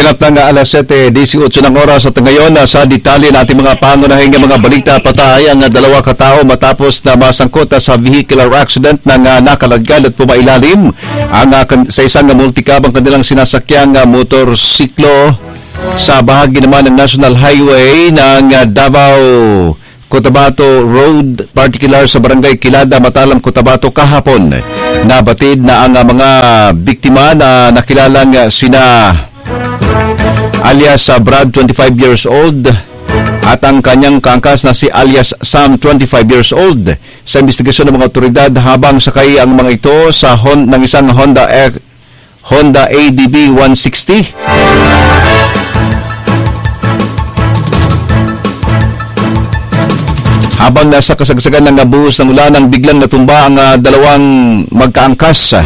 Ganap lang alas 7:18 ng oras at ngayon sa detalye ng ating mga pangunahing mga balita. Patay ang dalawa katao matapos na masangkot sa vehicular accident ng nakalagyan at pumailalim sa isang multicab ang kanilang sinasakyang motorsiklo sa bahagi naman ng National Highway ng Davao Cotabato Road, particular sa barangay Kilada, Matalam, Cotabato kahapon. Nabatid na ang mga biktima na nakilalang sina alias Brad, 25 years old, at ang kanyang kaangkas na si alias Sam, 25 years old. Sa investigasyon ng mga otoridad, habang sakay ang mga ito sa ng isang Honda ADB 160. Habang nasa kasagsagan ng buhos ng ulan, nang biglang natumba ang dalawang magkaangkas.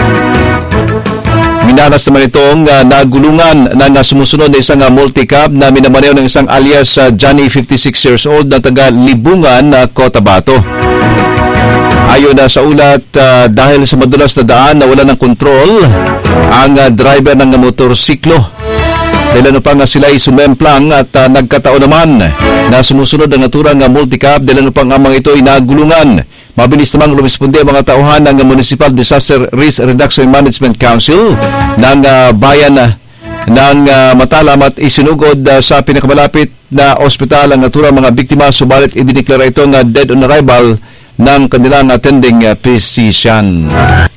Minalas naman itong nagulungan na sumusunod na isang multicab na minamaneo ng isang alias Johnny, 56 years old, na taga Libungan, Cotabato. Ayon na sa ulat, dahil sa madulas na daan na wala ng kontrol ang driver ng motorsiklo. Dahil pa nga sila ay sumemplang at nagkataon naman na sumusunod ang naturang multicab, dahil pa nga mga ito ay nagulungan. Mabilis namang lumisponde ang mga tauhan ng Municipal Disaster Risk Reduction Management Council ng bayan ng Matalam at isinugod sa pinakamalapit na ospital ang naturang mga biktima, subalit idineklara itong dead on arrival ng kanilang attending physician.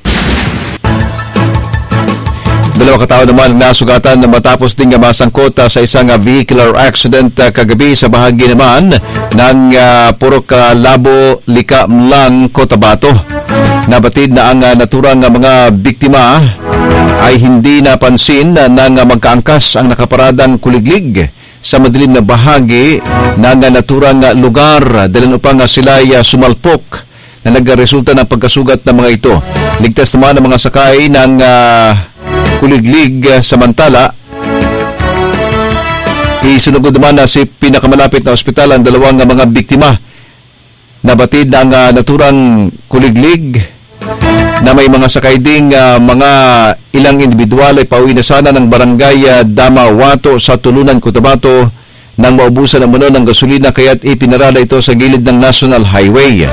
Dalawa katao naman nasugatan na matapos ding masangkot sa isang vehicular accident kagabi sa bahagi naman ng Purok Labo, Likamlang, Cotabato. Nabatid na ang naturang mga biktima ay hindi napansin ng magkaangkas ang nakaparadang kuliglig sa madilim na bahagi ng naturang lugar, dahil upang sila ay sumalpok na nagresulta ng pagkasugat ng mga ito. Ligtas naman ang mga sakay ng kuliglig, samantala isunugod naman na si pinakamalapit na ospital ang dalawang mga biktima. Nabatid na ang naturang kuliglig na may mga sakay ding mga ilang individual ay pauwi na sana ng barangay Damawato sa Tulunan, Cotabato nang maubusan ang mano ng gasolina, kaya't ipinarada ito sa gilid ng National Highway.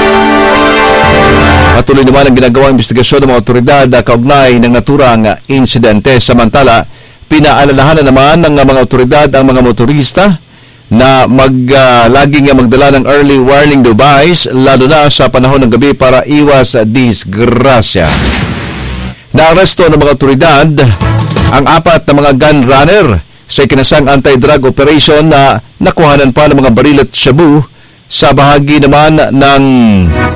Patuloy naman ang ginagawang investigasyon ng mga otoridad kaugnay ng naturang insidente. Samantala, pinaalalahanan naman ng mga otoridad ang mga motorista na laging magdala ng early warning device, lalo na sa panahon ng gabi para iwas disgrasya. Naaresto ng mga otoridad ang 4 na mga gun runner sa ikinasang anti-drug operation na nakuhanan pa ng mga baril at shabu sa bahagi naman ng